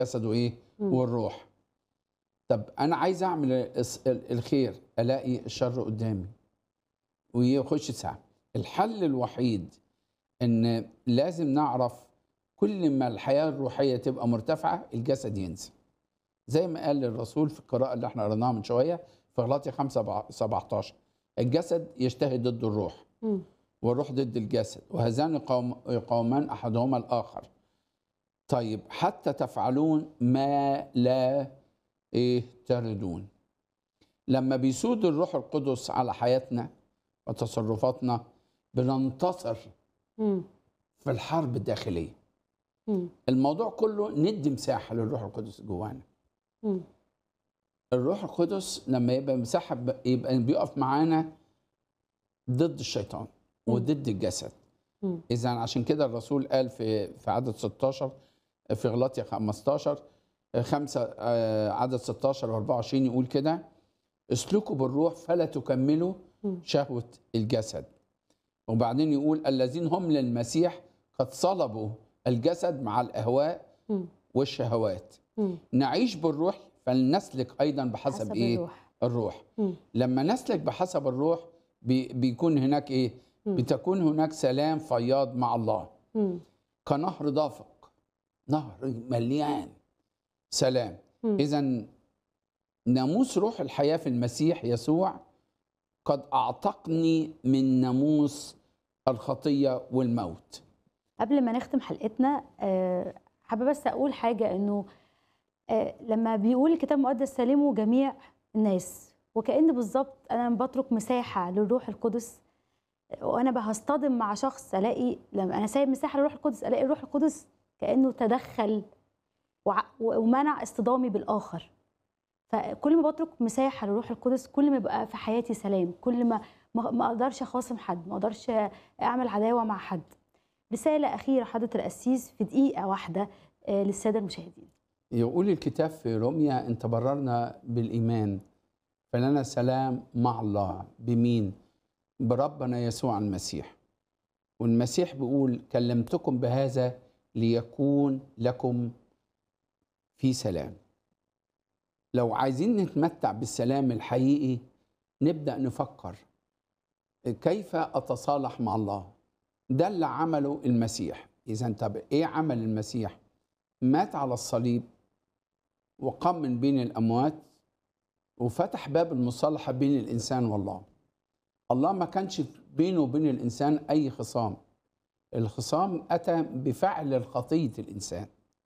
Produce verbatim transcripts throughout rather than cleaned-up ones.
الجسد وايه مم. والروح. طب انا عايز اعمل الس- الخير، الاقي الشر قدامي ويخش ساعه. الحل الوحيد ان لازم نعرف كل ما الحياه الروحيه تبقى مرتفعه الجسد ينزل، زي ما قال الرسول في القراءه اللي احنا قريناها من شويه في غلاطيا خمسة سبعتاشر. الجسد يجتهد ضد الروح مم. والروح ضد الجسد، وهذان يقاوم- يقاومان احدهما الاخر. طيب حتى تفعلون ما لا ايه تردون. لما بيسود الروح القدس على حياتنا وتصرفاتنا بننتصر مم. في الحرب الداخليه. مم. الموضوع كله ندي مساحه للروح القدس جوانا. مم. الروح القدس لما يبقى مساحه ب- يبقى بيقف معانا ضد الشيطان مم. وضد الجسد. مم. اذا عشان كده الرسول قال في في عدد ستاشر في غلاطيا خمستاشر خمسة عدد ستاشر واربعة وعشرين يقول كده: اسلكوا بالروح فلا تكملوا مم. شهوة الجسد. وبعدين يقول: الذين هم للمسيح قد صلبوا الجسد مع الأهواء مم. والشهوات. مم. نعيش بالروح فلنسلك أيضا بحسب حسب إيه؟ الروح. الروح. مم. لما نسلك بحسب الروح بي بيكون هناك إيه؟ مم. بتكون هناك سلام فياض مع الله مم. كنهر دافق، نهر مليان سلام. مم. إذا ناموس روح الحياة في المسيح يسوع قد أعتقني من ناموس الخطية والموت. قبل ما نختم حلقتنا آه، حابه بس اقول حاجه، انه آه، لما بيقول الكتاب المقدس سلموا جميع الناس، وكأن بالظبط انا بترك مساحه للروح القدس. وانا هصطدم مع شخص الاقي لما انا سايب مساحه للروح القدس الاقي الروح القدس كأنه تدخل وع- ومنع اصطدامي بالاخر. فكل ما بترك مساحه للروح القدس كل ما يبقى في حياتي سلام، كل ما ما ما اقدرش اخاصم حد، ما اقدرش اعمل عداوه مع حد. رساله اخيره حضره القسيس في دقيقه واحده آه، للساده المشاهدين. يقول الكتاب في روميا: إن تبررنا بالإيمان فلنا سلام مع الله. بمين؟ بربنا يسوع المسيح. والمسيح بيقول: كلمتكم بهذا ليكون لكم في سلام. لو عايزين نتمتع بالسلام الحقيقي نبدأ نفكر كيف أتصالح مع الله. ده اللي عمله المسيح. إذا طب إيه عمل المسيح؟ مات على الصليب وقام من بين الأموات وفتح باب المصالحة بين الإنسان والله. الله ما كانش بينه وبين الإنسان أي خصام. الخصام أتى بفعل الخطية الإنسان،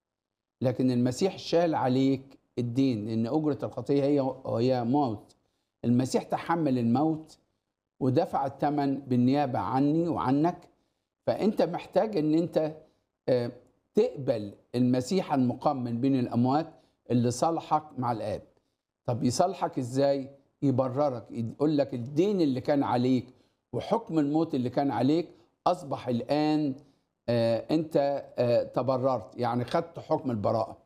لكن المسيح شال عليك الدين، لأن أجرة الخطية هي هي موت. المسيح تحمل الموت ودفع الثمن بالنيابة عني وعنك. فأنت محتاج أن أنت آه، تقبل المسيح المقام من بين الأموات اللي صالحك مع الآب. طب يصالحك إزاي؟ يبررك، يقول لك الدين اللي كان عليك وحكم الموت اللي كان عليك أصبح الآن آه، أنت آه، تبررت، يعني خدت حكم البراءة.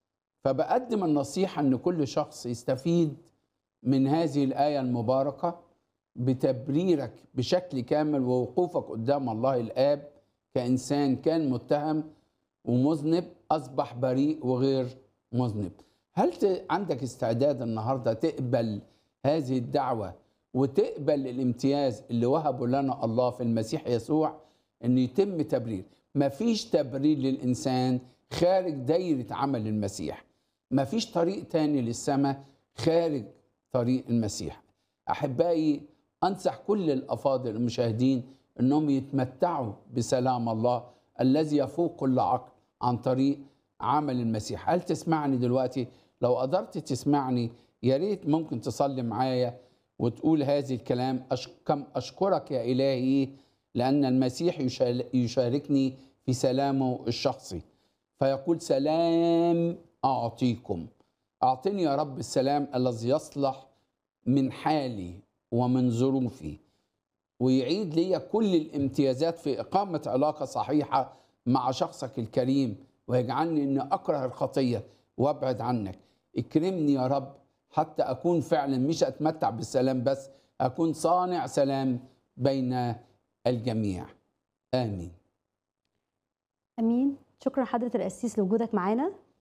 فبقدم النصيحة أن كل شخص يستفيد من هذه الآية المباركة بتبريرك بشكل كامل ووقوفك قدام الله الآب كإنسان كان متهم ومذنب أصبح بريء وغير مذنب. هل ت- عندك استعداد النهاردة تقبل هذه الدعوة وتقبل الامتياز اللي وهبه لنا الله في المسيح يسوع أن يتم تبرير؟ مفيش تبرير للإنسان خارج دايرة عمل المسيح. مفيش طريق تاني للسماء خارج طريق المسيح. أحبائي، أنصح كل الأفاضل المشاهدين أنهم يتمتعوا بسلام الله الذي يفوق كل عقل عن طريق عمل المسيح. هل تسمعني دلوقتي؟ لو قدرت تسمعني يا ريت ممكن تصلي معايا وتقول هذه الكلام: أش... كم أشكرك يا إلهي لأن المسيح يشال- يشاركني في سلامه الشخصي. فيقول: سلام أعطيكم. أعطني يا رب السلام الذي يصلح من حالي ومن ظروفي، ويعيد لي كل الامتيازات في إقامة علاقة صحيحة مع شخصك الكريم، ويجعلني أن أكره الخطية وأبعد عنك. اكرمني يا رب حتى أكون فعلا مش أتمتع بالسلام بس، أكون صانع سلام بين الجميع. آمين. امين. شكرا حضره القسيس لوجودك معانا.